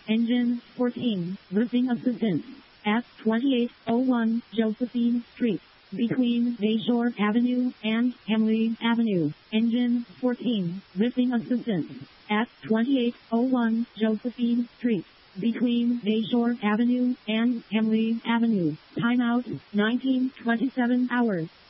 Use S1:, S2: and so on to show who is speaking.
S1: Engine 14, lifting assistance. At 2801 Josephine Street, between Bayshore Avenue and Hamley Avenue. Engine 14, lifting assistance. At 2801 Josephine Street, between Bayshore Avenue and Hamley Avenue. Timeout, 19:27 hours.